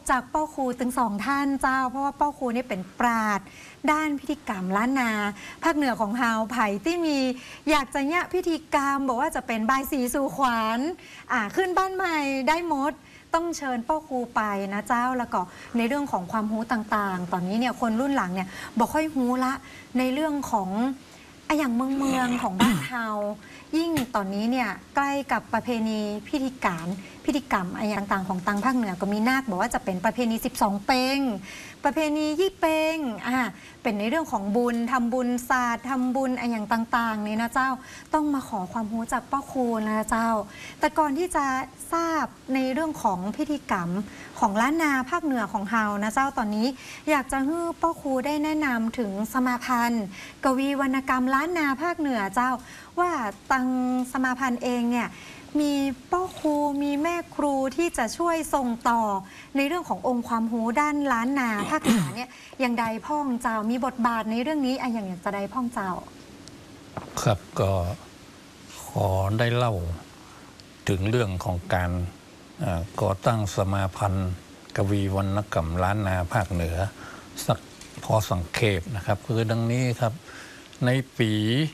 จากเป้าครูถึง2 ท่านเจ้าเพราะว่าเป้าครูนี่เป็นปราชญ์ด้านพิธีกรรมล้านนาภาคเหนือของเฮาไผ่ที่มีอยากจะเนี่ยพิธีกรรมบอกว่าจะเป็นบายสีสู่ขวัญขึ้นบ้านใหม่ได้หมดต้องเชิญเป้าครูไปนะเจ้าแล้วก็ในเรื่องของความรู้ต่างๆตอนนี้เนี่ยคนรุ่นหลังเนี่ยบอกค่อยรู้ละในเรื่องของอย่างเมืองของบ้านเฮายิ่งตอนนี้เนี่ยใกล้กับประเพณีพิธีกรรมอย่างต่างๆของตังภาคเหนือก็มีนาคบอกว่าจะเป็นประเพณี12 เปงประเพณียี่เปงเป็นในเรื่องของบุญทำบุญศาสตร์ทำบุญอย่างต่างๆนี่นะเจ้าต้องมาขอความรู้จากป้าครูนะเจ้าแต่ก่อนที่จะทราบในเรื่องของพิธีกรรมของล้านนาภาคเหนือของเฮานะเจ้าตอนนี้อยากจะให้ป้าครูได้แนะนำถึงสมาพันธ์กวีวรรณกรรมล้านนาภาคเหนือเจ้าว่าตังสมาพันธ์เองเนี่ยมีป้าครูมีแม่ครูที่จะช่วยส่งต่อในเรื่องขององค์ความรู้ด้านล้านนาภาคเหนือเนี่ยอย่างใดพ่องเจ้ามีบทบาทในเรื่องนี้อย่างจะใดพ่องเจ้าครับก็ขอได้เล่าถึงเรื่องของการก่อตั้งสมาพันธ์กวีวรรณกรรมล้านนาภาคเหนือสักพอสังเขปนะครับคือดังนี้ครับในปี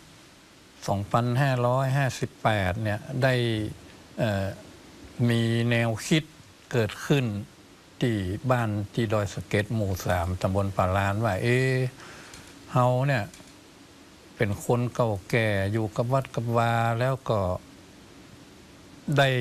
2558เนี่ยได้มีแนวคิดเกิดขึ้นที่บ้านที่ดอยสะเก็ดหมู่ 3ตำบลป่าลานว่าเฮาเนี่ยเป็นคนเก่าแก่อยู่กับวัดกับวาแล้วก็ได้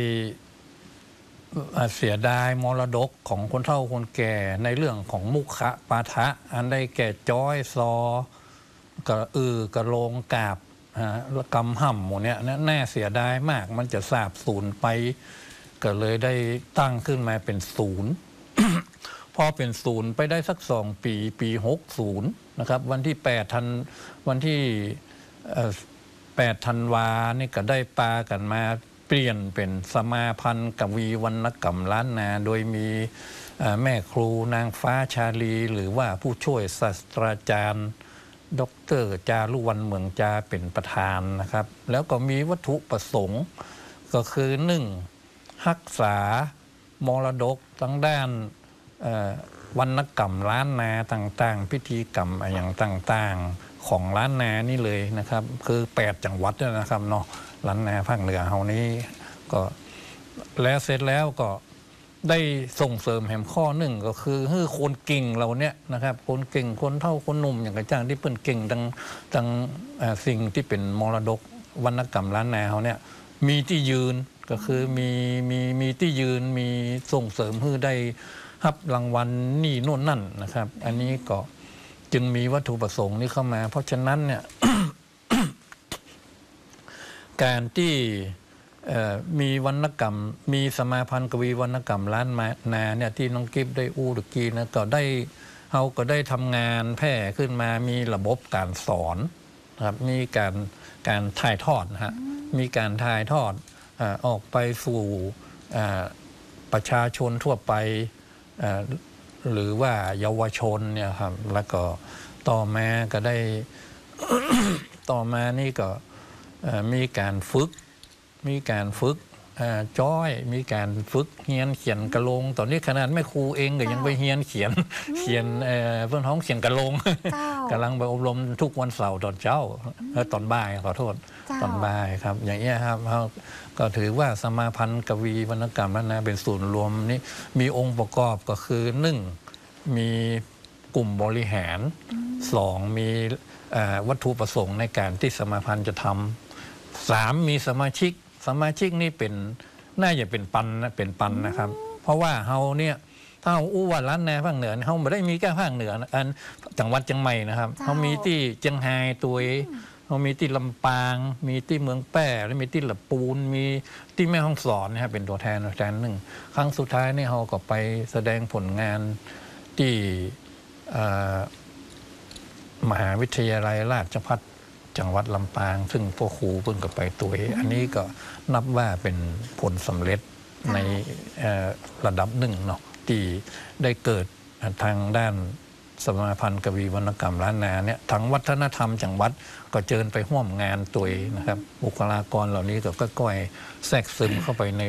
เสียดายมรดกของคนเฒ่าคนแก่ในเรื่องของมุขะปาฐะอันได้แก่จ้อยซอกระโลงกาบกำห่ำหมดเนี่ยแน่เสียดายมากมันจะสาบสูญไปก็เลยได้ตั้งขึ้นมาเป็นศูนย์ พอเป็นศูนย์ไปได้สัก2 ปี60นะครับวันที่8ธันวานี่ก็ได้ปากันมาเปลี่ยนเป็นสมาพันธ์กวีวรรณกรรมล้านนาโดยมีแม่ครูนางฟ้าชาลีหรือว่าผู้ช่วยศาสตราจารย์ดร.จารุวรรณเมืองจาเป็นประธานนะครับแล้วก็มีวัตถุประสงค์ก็คือ1รักษามรดกทั้งด้านวรรณกรรมล้านนาต่างๆพิธีกรรมอย่างต่างๆของล้านนานี่เลยนะครับคือ8 จังหวัดนะครับเนาะล้านนาภาคเหนือเฮานี้ก็แล้วเสร็จแล้วก็ได้ส่งเสริมแหมข้อหนึ่งก็คือคนเก่งเราเนี่ยนะครับคนเก่งคนเฒ่าคนหนุ่มอย่างกระจ่างที่เปิ้นเก่งดังสิ่งที่เป็นมรดกวรรณกรรมล้านนาเฮาเนี่ยมีที่ยืนก็คือมีที่ยืนมีส่งเสริมให้ได้รับรางวัลนี่โน่นนั่นนะครับอันนี้ก็จึงมีวัตถุประสงค์นี้เข้ามาเพราะฉะนั้นเนี่ย การที่มีวรรณกรรมมีสมาพันธ์กวีวรรณกรรมล้านนาเนี่ยที่น้องกิฟได้อู้ตะกี้นะก็ได้เขาก็ได้ทำงานแพร่ขึ้นมามีระบบการสอนนะครับมีการถ่ายทอดนะฮะมีการถ่ายทอดออกไปสู่ประชาชนทั่วไปหรือว่าเยาวชนเนี่ยครับแล้วก็ต่อมาก็ได้ ต่อมานี่ก็มีการฝึกจ้อยมีการฝึกเฮียนเขียนกระโลงตอนนี้ขนาดแม่ครูเองก็ยังไปเฮียนเขียนเพื่อนท้องเขียนกระโลงกำลังไปอบรมทุกวันเสาร์ตอนเช้าตอนบ่ายขอโทษตอนบ่ายครับอย่างนี้ครับก็ถือว่าสมาพันธ์กวีวรรณกรรมล้านนาเป็นศูนย์รวมนี้มีองค์ประกอบก็คือ1มีกลุ่มบริหาร2มีวัตถุประสงค์ในการที่สมาพันธ์จะทำ3มีสมาชิกนี่เป็นน่าจะเป็นปันนะครับเพราะว่าเฮาเนี่ยถ้าเฮาอู้ว่าล้านนาภาคเหนือเฮาไม่ได้มีแค่ภาคเหนืออันจังหวัดเชียงใหม่นะครับเฮามีที่เชียงรายตัวเฮามีที่ลำปางมีที่เมืองแป้และมีที่ละปูนมีที่แม่ฮ่องสอนนะครับเป็นตัวแทนหนึ่งครั้งสุดท้ายนี่เฮาก็ไปแสดงผลงานที่มหาวิทยาลัยราชภัฏจังหวัดลำปางซึ่งพ่อครูเพิ่งก็ไปตัวอันนี้ก็นับว่าเป็นผลสำเร็จในระดับหนึ่งเนาะที่ได้เกิดทางด้านสมาพันธ์กวีวรรณกรรมล้านนาเนี่ยทั้งวัฒนธรรมจังหวัดก็เชิญไปร่วมงานตัวนะครับบุคลากรเหล่านี้ก็ค่อยๆแทรกซึมเข้าไปใน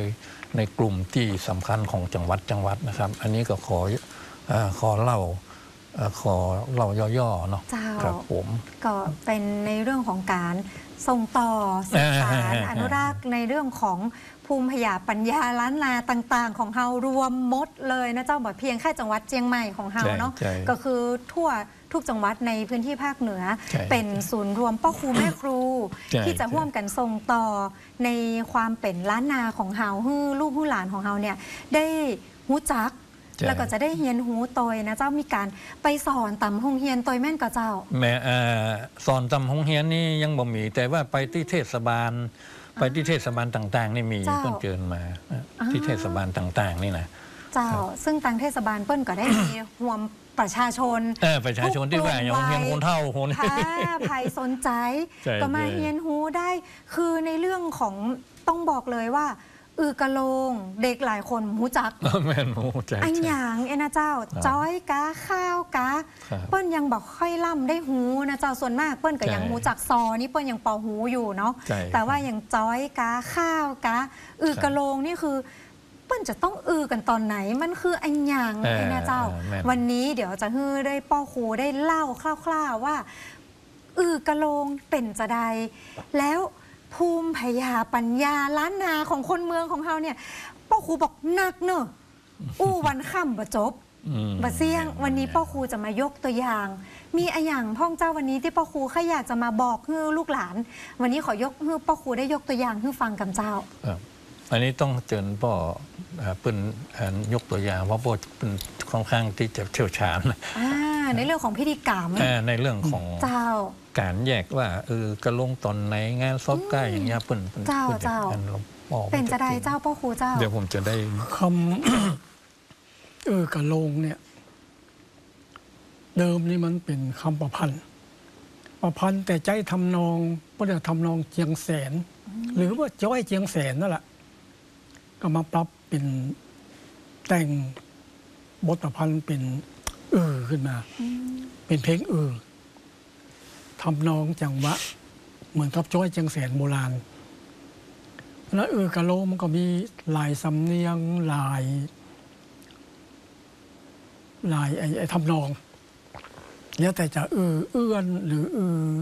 ในกลุ่มที่สำคัญของจังหวัดนะครับ อันนี้ก็ขอเล่าย่อๆเนาะเจ้าครับผมก็เป็นในเรื่องของการส่งต่อสื่อสารอนุรักษ์ในเรื่องของภูมิปัญญาปัญญาล้านนาต่างๆของเฮารวมหมดเลยนะเจ้าบอกเพียงแค่จังหวัดเชียงใหม่ของเฮาเนาะใช่ก็คือทั่วทุกจังหวัดในพื้นที่ภาคเหนือใช่เป็นศูนย์รวมพ่อครูแม่ครูใช่ที่จะร่วมกันส่งต่อในความเป็นล้านนาของเฮาฮื้อลูกฮื้อหลานของเฮาเนี่ยได้หูจักใช่แล้วก็จะได้เฮียนหูตอยนะเจ้ามีการไปสอนตำหงเฮียนตอยแม่นกับเจ้าแม่สอนตำห้องเฮียนนี่ยังบ่มีแต่ว่าไปที่เทศบาลต่างๆนี่มีเจ้าเพิ่นเจิญมาที่เทศบาลต่างๆนี่นะเจ้าซึ่งทางเทศบาลเปิ้ลก็ได้มีรวมประชาชนประชาชนที่ว่าอย่างโรงเรียนคนเท่าคนถ้าใครสนใจใช่ก็มาใช่เรียนรู้ได้ คือในเรื่องของต้องบอกเลยว่า กะโลงเด็กหลายคนหูจักแม่นโมใจอันหยางนะเจ้า จ้อยกะข้าวกะครับเปิ้ลยังบอกค่อยล่ำได้หูนะเจ้าส่วนมากเปิ้ลก็ยังหูจักซอนี่เปิ้ลยังปอหูอยู่เนาะใช่แต่ว่าอย่างจ้อยกะข้าวกะกะโลงนี่คือเปิ้ลจะต้องกันตอนไหนมันคืออันหยางนะเจ้าแม่นวันนี้เดี๋ยวจะให้ได้ป้อครูได้เล่าคร่าวๆว่ากะโลงเป็นจะใดแล้วภูมิปัญญาปัญญาล้านนาของคนเมืองของเราเนี่ยป้อครูบอกหนักเนอะวันค่ำบะจบ บะเสี่ยงวันนี้พ่อครูจะมายกตัวอย่าง มีอะอย่างพ่องเจ้าวันนี้ที่พ่อครูแค่อยากจะมาบอกให้ลูกหลาน วันนี้ขอยกให้พ่อครูได้ยกตัวอย่างให้ฟังกับเจ้าอันนี้ต้องเจิญพ่อเป็นยกตัวอย่างว่าพ่อเป็นค่อนข้างที่จะเชี่ยวชาญในเรื่องของพิธีกรรมในเรื่องของเจ้าการแยกว่ากระลงตอนไหนงานซอบใกล้อย่างเงี้ยเปิ้นเจ้า เป็นจะได้เจ้าพ่อครูเจ้าเดี๋ยวผมจะได้คำ กะโลงเนี่ย เดิมนี่มันเป็นคำประพันธ์แต่ใจทำนองก็เรียกทำนองเจียงแสน หรือว่าจ้อยเจียงแสนนั่นแหละก็มาปรับเป็นแต่งบทประพันธ์เป็นขึ้นมา เป็นเพลงทำนองจังหวะเหมือนกับจ้อยเจียงแสนโบราณแล้วกะโลงมันก็มีหลายสำเนียงหลายไอ้ทำนองแล้วแต่จะเอื้อนหรือ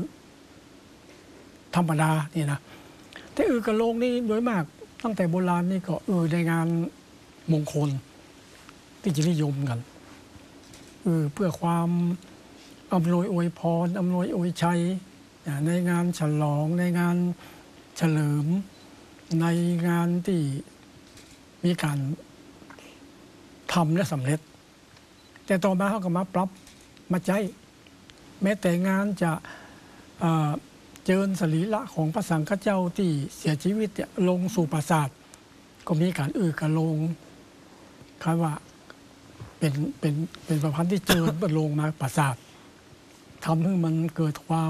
ธรรมดานี่นะแต่กะโลงนี่โดยมากตั้งแต่โบราณนี่ก็ในงานมงคลที่จะนิยมกันเพื่อความอำนวยอวยพรอำนวยอวยชัยในงานฉลองในงานเฉลิมในงานที่มีการทำและสำเร็จแต่ต่อมาเขาก็มาปรับมาใจแม้แต่งานจะเจิญสรีระของพระสังฆเจ้าที่เสียชีวิตลงสู่ปราสาทก็มีการกะโลงคล้ายว่าเป็นประพันธ์ที่เจิญลงมาปราสาททำให้มันเกิดความ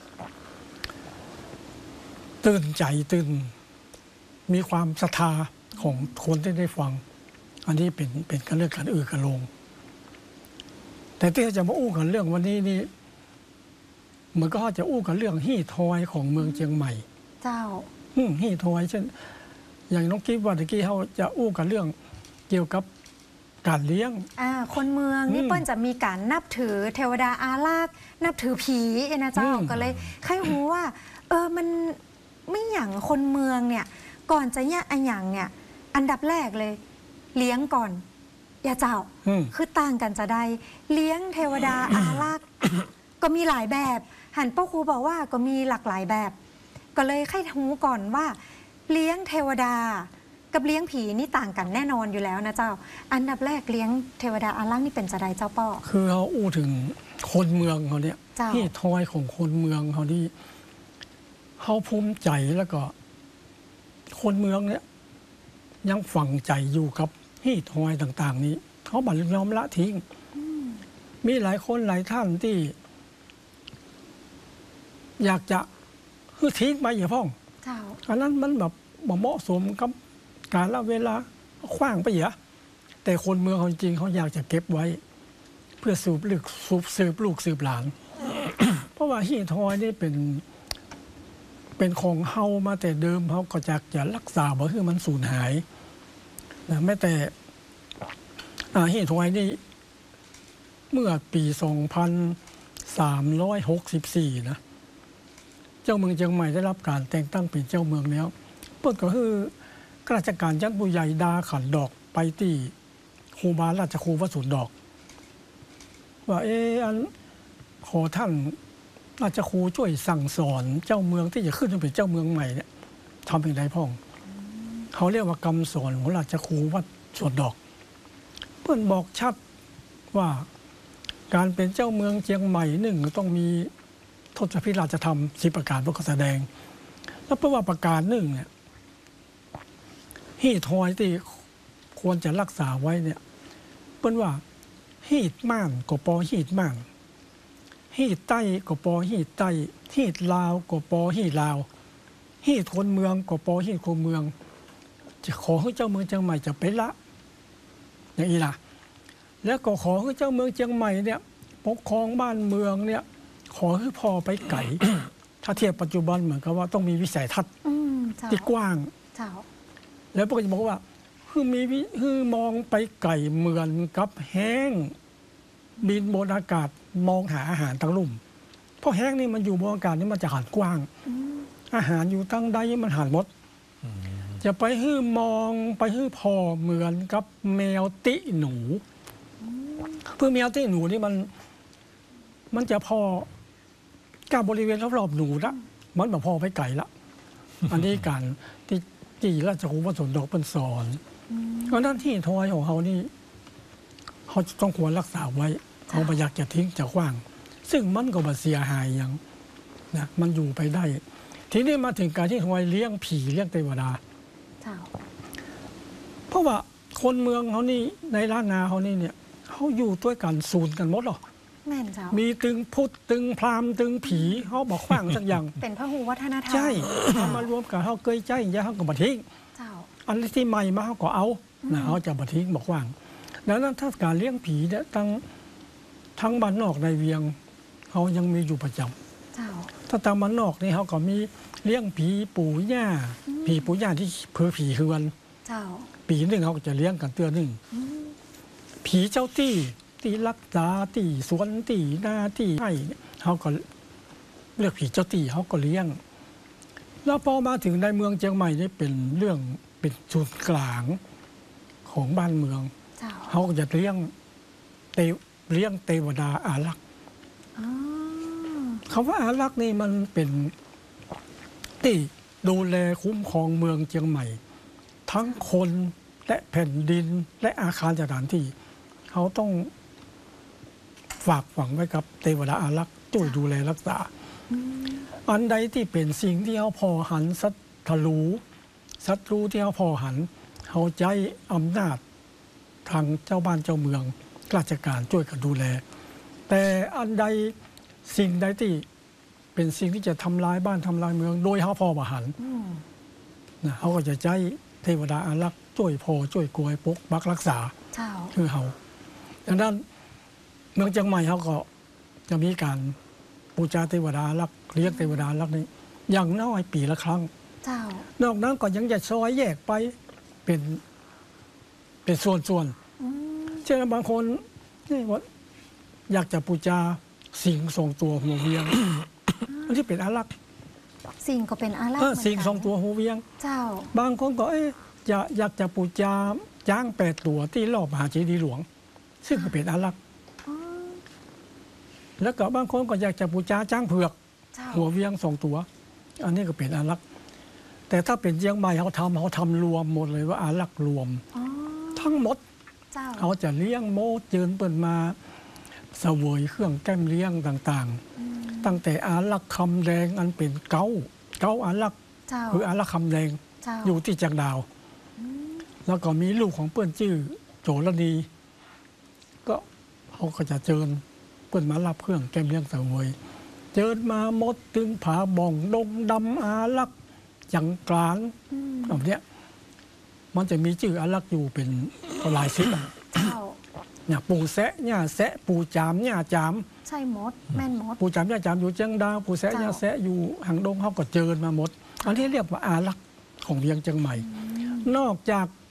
ตื่นใจมีความศรัทธาของคนที่ได้ฟังอันนี้เป็นการเรื่องการกะโลงแต่ที่จะมาอู้กันเรื่องวันนี้นี่มันก็จะอู้กันเรื่องฮี่ทอยของเมืองเชียงใหม่เจ้าฮี่ทอยเช่นอย่างน้องกิ๊บว่าตะกี้เขาจะอู้กันเรื่องเกี่ยวกับการเลี้ยงคนเมืองนี่เปิ้ลจะมีการนับถือเทวดาอารักษ์นับถือผีนะเจ้าก็เลยใครรู้ว่ามันไม่อย่างคนเมืองเนี่ยก่อนจะเนี่ยอันอย่างเนี่ยอันดับแรกเลยเลี้ยงก่อนอย่าเจ้าคือต่างกันจะได้เลี้ยงเทวดาอารักษ์ ก็มีหลายแบบหันป้าครูบอกว่าก็มีหลากหลายแบบ ก็เลยให้รู้ก่อนว่าเลี้ยงเทวดากับเลี้ยงผีนี่ต่างกันแน่นอนอยู่แล้วนะเจ้าอันดับแรกเลี้ยงเทวดาอารักษ์นี่เป็นจะได้เจ้าป้อคือเขาอู้ถึงคนเมืองเขาเนี่ยเจ้าฮี่ทอยของคนเมืองเขาที่เขาภูมิใจแล้วก็คนเมืองเนี่ยยังฝังใจอยู่กับฮี่ทอยต่างๆนี้เขาบัดยอมละทิ้งมีหลายคนหลายท่านที่อยากจะทิ้งไปอย่าพ่องเจ้าอันนั้นมันแบบเหมาะสมกับการละเวลาขว้างไปอย่าแต่คนเมืองเขาจริงเขาอยากจะเก็บไว้ เพื่อสืบลูกสืบหลาน เพราะว่าฮี่ทอยนี่เป็นของเฮามาแต่เดิมเขาก็จะรักษาบ่ให้มันสูญหายแม้แต่เฮถวยนี่เมื่อปี 2364 นะเจ้าเมืองเชียงใหม่ได้รับการแต่งตั้งเป็นเจ้าเมืองแล้วเพิ่นก็คือข้าราชการชั้นผู้ใหญ่ดาขันดอกไปที่ครูบาราชครูวสุนดอกว่าอันขอท่านราชครูช่วยสั่งสอนเจ้าเมืองที่จะขึ้นเป็นเจ้าเมืองใหม่เนี่ยทำเป็นไรพ่องเขาเรียกว่ากรรมสอนของราชครูวัดสวนดอกเพื่อนบอกชัดว่าการเป็นเจ้าเมืองเชียงใหม่หนึ่งต้องมีทศพิราชธรรม10 ประการพวกเขาแสดงแล้วเพราะว่าประการหนึ่งเนี่ยฮีทอยที่ควรจะรักษาไว้เนี่ยเปิ้นว่าฮีดม่านก็ปอฮีดม่านฮีดใต้ก็ปอฮีดใต้ฮีดลาวก็ปอฮีดลาวฮีดคนเมืองก็ปอฮีดคนเมืองจะขอให้เจ้าเมืองเชียงใหม่จะเป็นละอย่างนี้ล่ะแล้วก็ขอให้เจ้าเมืองเชียงใหม่เนี่ยปกครองบ้านเมืองเนี่ยขอให้พอไปไกล ถ้าเทียบปัจจุบันเหมือนกับว่าต้องมีวิสัยทัศน์ที่กว้างแล้วพวกจะบอกว่าคือมองไปไกลเหมือนกับแห้งบินบนอากาศมองหาอาหารทั้งลุ่มเพราะแห้งนี่มันอยู่บนอากาศนี่มันจะหันกว้างอาหารอยู่ตั้งใดมันหันหมดจะไปฮื้อมองไปฮื้อพอเหมือนกับแมวติหนูเพื่อแมวติหนูนี่มันจะพอกับบริเวณรอบๆหนูละมันแบบพอไปไกลละอันนี้การที่ราชครูวัดสวนดอกเป็นสอนเพราะนั้นที่ทอยของเขานี่เขาต้องควรรักษาไว้เขาไม่อยากจะทิ้งจะขว้าง ซึ่งมันก็บ่เสียหายอย่างนะมันอยู่ไปได้ทีนี้มาถึงการที่ทอยเลี้ยงผีเลี้ยงเทวดาเพราะว่าคนเมืองเขานี่ในล้านนาเขานี่เนี่ยเขาอยู่ด้วยกันศูนย์กันหมดหรอมีตึงพุทธตึงพราหมณ์ตึงผีเขาบอกขว้างสักอย่างเป็นพหูวัฒนธรรมใช่เขามารวมกันเขาเกยใจอย่างเขาก็บัทิ้งอันที่ใหม่มาเขาก็เอาเขาจะบัทิ้งบอกขว้างดังนั้นถ้าการเลี้ยงผีเนี่ยทั้งบ้านนอกในเวียงเขายังมีอยู่ประจำถ้าทางบ้านนอกนี่เขาก็มีเลี้ยงผีปู่ย่าผีปู่ย่าที่เพื่อผีคือวันปีหนึ่งเขาก็จะเลี้ยงกันเตือนหนึ่งผีเจ้าที่รักษาที่สวนที่นาที่ให้เขาก็เรียกผีเจ้าที่เขาก็เลี้ยงแล้วพอมาถึงในเมืองเชียงใหม่นี่เป็นเรื่องเป็นจุดกลางของบ้านเมืองเขาก็จะเลี้ยงเทวดาอารักษ์คำว่าอารักษ์นี่มันเป็นที่ดูแลคุ้มครองเมืองเชียงใหม่ทั้งคนและแผ่นดินและอาคารสถานที่เขาต้องฝากฝังไว้กับเทวดาอารักษ์ช่วยดูแลรักษาอันใดที่เป็นสิ่งที่เขาพอหันศัตรูที่เขาพอหันเขาใจอำนาจทางเจ้าบ้านเจ้าเมืองราชการช่วยกันดูแลแต่อันใดสิ่งใดที่เป็นสิ่งที่จะทำลายบ้านทำลายเมืองโดยเขาพอมาหันนะเขาก็จะใจเทวดาอารักษ์ช่วยพอช่วยกวยปกปักรักษาคือเขาดังนั้นเมืองเชียงใหม่เขาก็จะมีการบูชาเทวดาอารักษ์เลี้ยงเทวดาอารักษ์นี้อย่างน้อยปีละครั้งนอกนั้นก็ยังจะซอยแยกไปเป็นส่วนเช่นบางคนนี่ว่าอยากจะบูชาสิงห์2 ตัวหัวเวียงอันที่เป็นอารักษ์สิงห์ก็เป็นอารักษ์สิงห์2 ตัวหัวเวียงบางคนก็อยากจะบูชาช้าง8 ตัวที่รอบมหาเจดีย์หลวงซึ่งก็เป็นอารักษ์แล้วก็บางคนก็อยากจะบูชาช้างเผือกหัวเวียง2 ตัวอันนี้ก็เป็นอารักษ์แต่ถ้าเป็นเชียงใหม่เขาทำรวมหมดเลยว่าอารักษ์รวมทั้งหมดเขาจะเลี้ยงโมเจิญเปิดมาเสวยเครื่องแก้มเลี้ยงต่างๆตั้งแต่อารักษ์คำแดงอันเป็นเก้าอารักษ์คืออารักษ์คำแดงอยู่ที่จักรดาวแล้วก็มีลูกของเปิ้นชื่อโจรณีก็เขาก็จะเจิญเปิ้นมารับเครื่องแก้มเลี้ยงเสวยเจิญมาหมดถึงผาบ่องดงดำอารักษ์จังกลานแบบนี้มันจะมีชื่ออารักษ์อยู่เป็นหลายสิบเนี่ยปู่แสะย่าแสะปู่จามย่าจามใช่หมดแม่นหมดปู่จามย่าจามอยู่เชียงดาวปู่แสะย่าแสะอยู่หางดงเขาก็เจิญมาหมดอันที่เรียกว่าอารักษ์ของเวียงเชียงใหม่นอกจาก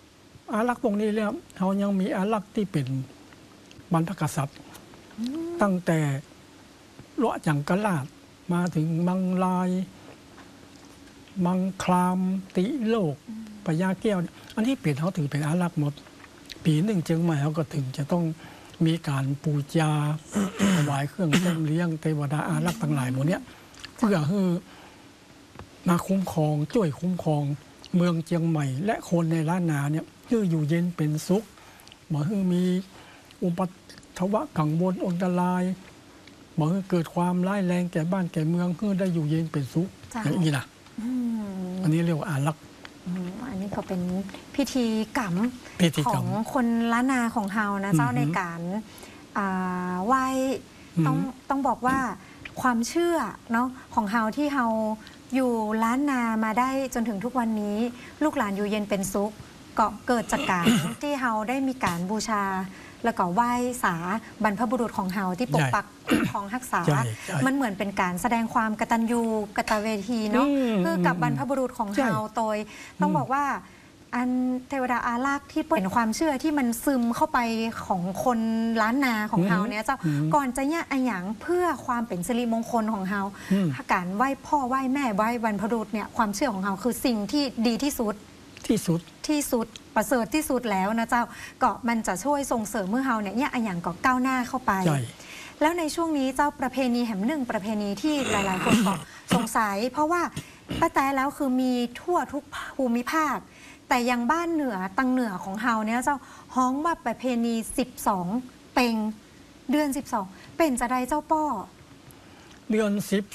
อารักษ์พวกนี้แล้วเขายังมีอารักษ์ที่เป็นบรรพกษัตริย์ตั้งแต่เลาะจังกราชมาถึงมังลายมังคลามติโลกพญาแก้วอันนี้เปลี่ยนเขาถือเป็นอารักษ์หมดปีหนึ่งเชียงใหม่เขาก็ถึงจะต้องมีการปูจาถวายเครื่องเส้นเลี้ยงเทวดาอารักษ์ทั้งหลายหมดเนี้ยเพื่อให้มาคุ้มครองช่วยคุ้มครองเมืองเชียงใหม่และคนในล้านนาเนี่ยเพื่ออยู่เย็นเป็นสุขบ่ให้มีอุปัตวะกังวลอันตรายบ่ให้เกิดความร้ายแรงแก่บ้านแก่เมืองเพื่อได้อยู่เย็นเป็นสุขอย่างนี้นะอันนี้เรียกว่าอารักษ์อันนี้ก็เป็นพิธีกรรมของคนล้านนาของเฮานะเจ้าในการไหว้ต้องบอกว่าความเชื่อเนาะของเฮาที่เฮาอยู่ล้านนามาได้จนถึงทุกวันนี้ลูกหลานอยู่เย็นเป็นสุขก็เกิดจากการ ที่เฮาได้มีการบูชาแล้วก็ไหว้สาบรรพบุรุษของเฮาที่ปกปักคุ้มครองรักษามันเหมือนเป็นการแสดงความกตัญญูกตเวทีเนาะคือกับบรรพบุรุษของเฮาโดยต้องบอกว่าอันเทวดาอารักษ์ที่เป็นความเชื่อที่มันซึมเข้าไปของคนล้านนาของเฮาเนี่ยเจ้าก่อนจะเนี่ยอันหยังเพื่อความเป็นสิริมงคลของเฮาการไหว้พ่อไหว้แม่ไหว้บรรพบุรุษเนี่ยความเชื่อของเฮาคือสิ่งที่ดีที่สุดประเสริฐที่สุดแล้วนะเจ้าก็มันจะช่วยส่งเสริมเมื่อเฮาเนี่ยอันหยังก็ก้าวหน้าเข้าไปแล้วในช่วงนี้เจ้าประเพณีแห่งหนึ่งประเพณีที่หลายๆคนก็สงสัยเพราะว่าป้าแต่แล้วคือมีทั่วทุกภูมิภาคแต่ยังบ้านเหนือตังเหนือของเฮาเนี่ยเจ้าฮ้องว่าประเพณี12เป็งเดือน12เป็นจะได้เจ้าป้อเดือน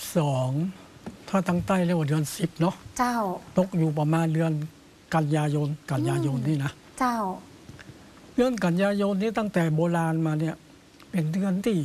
12ถ้าทางใต้เรียกว่าเดือน10เนาะเจ้าตกอยู่ประมาณเดือนกันยายนนี่นะเจ้าเดือนกันยายนนี้ตั้งแต่โบราณมาเนี่ยเป็นเดือนที่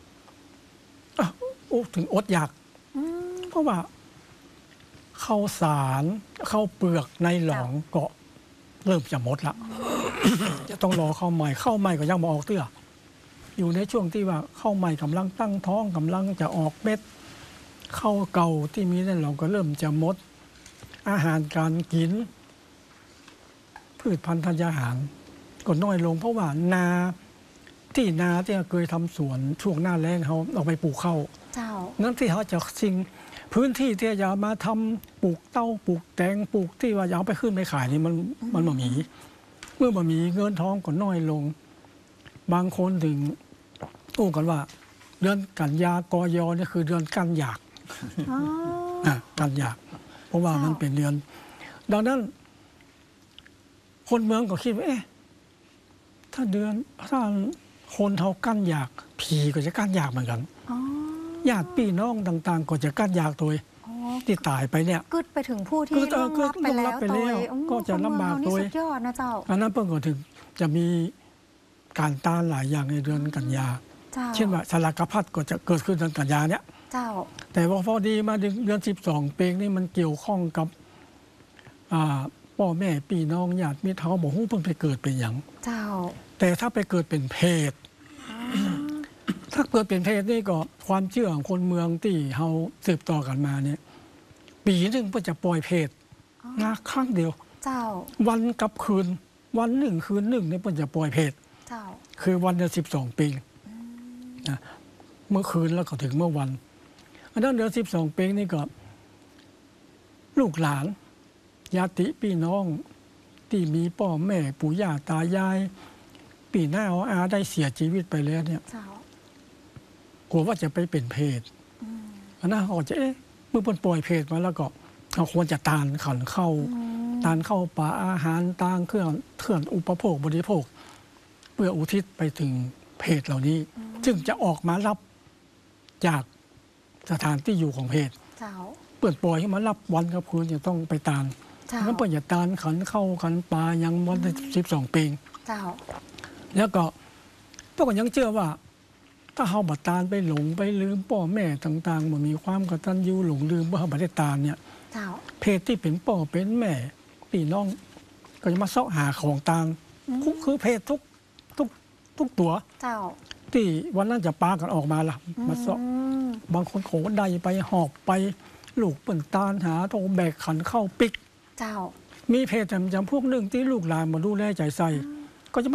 ถึงอดอยากเพราะว่าข้าวสารข้าวเปลือกในหลองก็เริ่มจะหมดละจะต้องรอข้าวใหม่ก็ยังมาออกเตื้ออยู่ในช่วงที่ว่าข้าวใหม่กำลังตั้งท้องกำลังจะออกเม็ดข้าวเก่าที่มีในหลองก็เริ่มจะหมดอาหารการกินพืชพันธุ์ธัญญาหารก็น้อยลงเพราะว่านาที่เคยทำสวนช่วงหน้าแล้งเขาเอาไปปลูกข้าวนั่นที่เขาจะสิ่งพื้นที่ที่จะมาทำปลูกเต้าปลูกแตงปลูกที่ว่าจะเอาไปขึ้นไปขายนี่มันบ่มีเมื่อบ่มีเงินทองก็น้อยลงบางคนถึงอู้กันว่าเดือนกันยากยนี่คือเดือนกันอยากกันอยากเพราะว่ามันเป็นเดือนดังนั้นคนเมืองก็คิดว่าถ้าคนเท่ากั้นอยากผีก็จะกั้นอยากเหมือนกันญาติพี่น้องต่างๆก็จะกั้นอยากตัวที่ตายไปเนี่ยกึดไปถึงผู้ที่ล่วงลับไปแล้วก็จะลำบากตัวสุดยอดนะเจ้าอันนั้นเพิ่งก็ถึงจะมีการต้านหลายอย่างในเดือนกันยาเช่นว่าสลากพัดก็จะเกิดขึ้นเดือนกันยาเนี่ยแต่ว่าพอดีมาเดือน12เป็งนี่มันเกี่ยวข้องกับพ่อแม่พี่น้องญาติมิตรเขาบอกเพิ่งไปเกิดเป็นอย่างแต่ถ้าไปเกิดเป็นเพศถ้าเกิดเป็นเพศนี่ก็ความเชื่อของคนเมืองที่เขาสืบต่อกันมาเนี่ยปีหนึ่งเพื่อจะปล่อยเพศนะครั้งเดียววันกับคืนวันหนึ่งคืนหนึ่งเนี่ยเพื่อจะปล่อยเพศคือวันเดือน12ปีนะเมื่อคืนแล้วก็ถึงเมื่อวันอันนั้นเดือน12ปีนี่ก็ลูกหลานญาติพี่น้องที่มีพ่อแม่ปู่ย่าตายายปีหน้าอาได้เสียชีวิตไปแล้วเนี่ยกลัวว่าจะไปเป็นเพศอันนั้นเขาจะเมื่อปล่อยเพศมาแล้วก็เขาควรจะทานขันเข้าปลาอาหารต่างเครื่องอุปโภคบริโภคเพื่ออุทิศไปถึงเพศเหล่านี้จึงจะออกมารับจากสถานที่อยู่ของเพศเปิดปล่อยให้มารับวันกับคืนจะต้องไปทานแล้วเปิดอย่าทานขันเข้าขันปลายังวัน12ปีแล้วก็ต้องยังเชื่อว่าถ้าเขาบัดตาลไปหลงไปลืมพ่อแม่ต่างๆมันมีความกตัญญูหลงลืมว่าเขาบัดได้ตาลเนี่ยเพศที่เป็นพ่อเป็นแม่พี่น้องก็จะมาเสาะหาของต่างคือเพศทุกตัวที่วันนั้นจะปากันออกมาล่ะมาเสาะบางคนโขใดไปหอบไปลูกเปิ่นตาลหาโตแบกขันเข้าปิกมีเพศจำพวกหนึ่งที่ลูกหลานมาดูแลใจใส่